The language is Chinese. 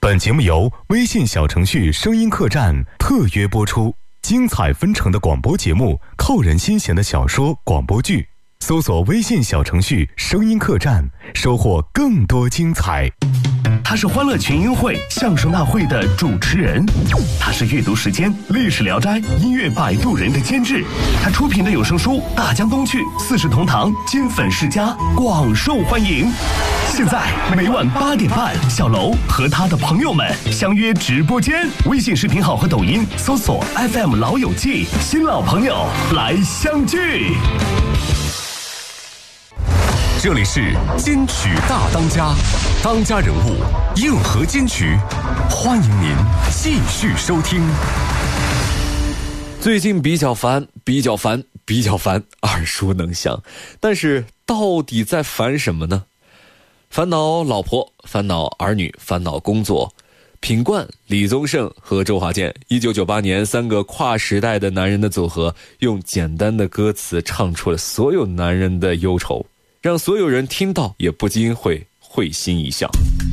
本节目由微信小程序声音客栈特约播出，精彩纷呈的广播节目，扣人心弦的小说广播剧，搜索微信小程序声音客栈，收获更多精彩。 他是欢乐群英会相声大会的主持人，他是阅读时间历史聊斋音乐摆渡人的监制，他出品的有声书大江东去四世同堂金粉世家广受欢迎。现在每晚8点半，小楼和他的朋友们相约直播间，微信视频号和抖音搜索 FM 老友记，新老朋友来相聚。 这里是金曲大当家，当家人物硬核金曲，欢迎您继续收听。 最近比较烦，耳熟能详，但是到底在烦什么呢？烦恼老婆，烦恼儿女，烦恼工作。品冠、李宗盛和周华健1998年3个跨时代的男人的组合，用简单的歌词唱出了所有男人的忧愁，让所有人听到也不禁会会心一笑。